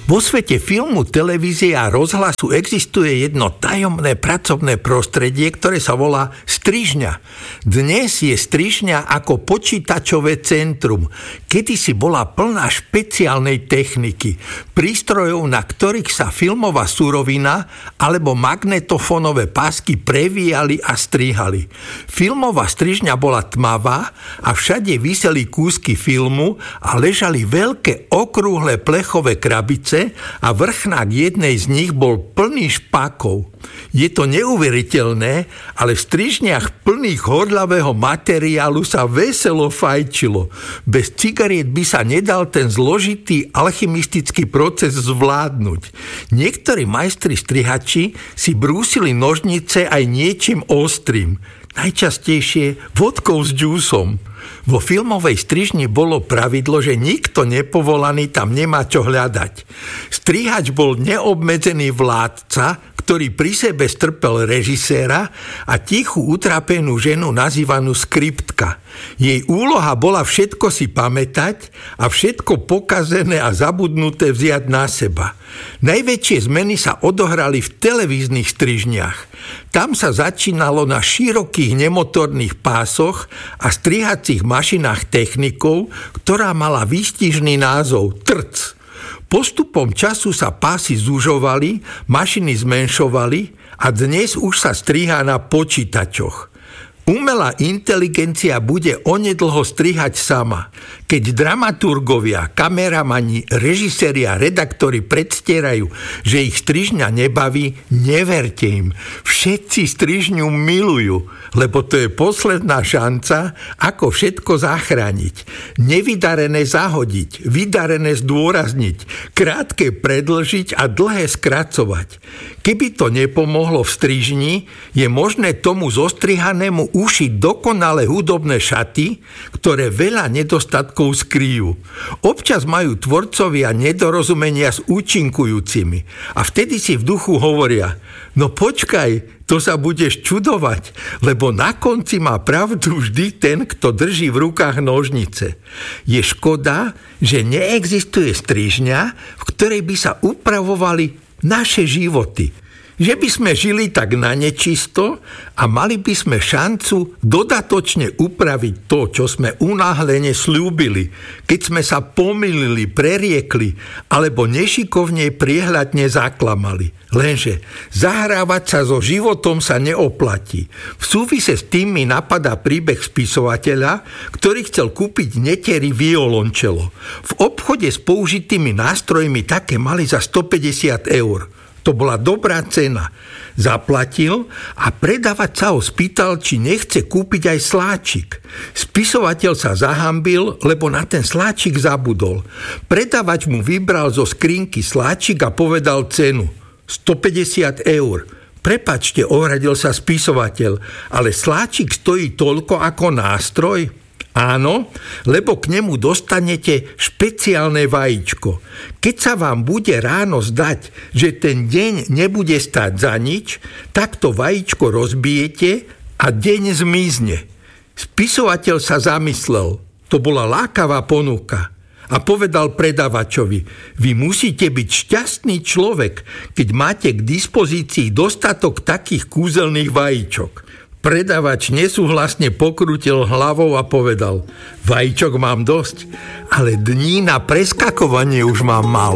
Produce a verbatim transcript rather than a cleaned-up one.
Vo svete filmu, televízie a rozhlasu existuje jedno tajomné pracovné prostredie, ktoré sa volá strižňa. Dnes je strižňa ako počítačové centrum. Kedysi bola plná špeciálnej techniky, prístrojov, na ktorých sa filmová surovina alebo magnetofónové pásky prevíjali a strihali. Filmová strižňa bola tmavá a všade viseli kúsky filmu a ležali veľké okrúhle plechové krabice a vrchnák jednej z nich bol plný špákov. Je to neuveriteľné, ale v strižniach plných horľavého materiálu sa veselo fajčilo. Bez cigariet by sa nedal ten zložitý alchymistický proces zvládnuť. Niektorí majstri strihači si brúsili nožnice aj niečím ostrým. Najčastejšie vodkou s džúsom. Vo filmovej strižni bolo pravidlo, že nikto nepovolaný tam nemá čo hľadať. Strihač bol neobmedzený vládca, ktorý pri sebe strpel režiséra a tichú utrapenú ženu nazývanú skriptka. Jej úloha bola všetko si pamätať a všetko pokazené a zabudnuté vziať na seba. Najväčšie zmeny sa odohrali v televíznych strižniach. Tam sa začínalo na širokých nemotorných pásoch a strihacích mašinách technikov, ktorá mala výstižný názov trc. Postupom času sa pásy zužovali, mašiny zmenšovali a dnes už sa strihá na počítačoch. Umelá inteligencia bude onedlho strihať sama. Keď dramaturgovia, kameramani, režiséri a redaktori predstierajú, že ich strižňa nebaví, neverte im. Všetci strižňu milujú, lebo to je posledná šanca, ako všetko zachrániť. Nevydarené zahodiť, vydarené zdôrazniť, krátke predĺžiť a dlhé skracovať. Keby to nepomohlo v strižni, je možné tomu zostrihanému ušiť dokonalé hudobné šaty, ktoré veľa nedostatkov skryjú. Občas majú tvorcovia nedorozumenia s účinkujúcimi a vtedy si v duchu hovoria: no počkaj, to sa budeš čudovať, lebo na konci má pravdu vždy ten, kto drží v rukách nožnice. Je škoda, že neexistuje strižňa, v ktorej by sa upravovali naše životy. Že by sme žili tak na nečisto a mali by sme šancu dodatočne upraviť to, čo sme unáhlene slúbili, keď sme sa pomýlili, preriekli alebo nešikovne priehľadne zaklamali. Lenže zahrávať sa so životom sa neoplatí. V súvise s tým mi napadá príbeh spisovateľa, ktorý chcel kúpiť neteri violončelo. V obchode s použitými nástrojmi také mali za stopäťdesiat eur. To bola dobrá cena. Zaplatil a predavač sa ho spýtal, či nechce kúpiť aj sláčik. Spisovateľ sa zahambil, lebo na ten sláčik zabudol. Predavač mu vybral zo skrinky sláčik a povedal cenu. stopäťdesiat eur. Prepačte, ohradil sa spisovateľ, ale sláčik stojí toľko ako nástroj? Áno, lebo k nemu dostanete špeciálne vajíčko. Keď sa vám bude ráno zdať, že ten deň nebude stáť za nič, tak to vajíčko rozbijete a deň zmizne. Spisovateľ sa zamyslel. To bola lákavá ponuka. A povedal predavačovi: vy musíte byť šťastný človek, keď máte k dispozícii dostatok takých kúzelných vajíčok. Predavač nesúhlasne pokrútil hlavou a povedal: vajíčok mám dosť, ale dní na preskakovanie už mám málo.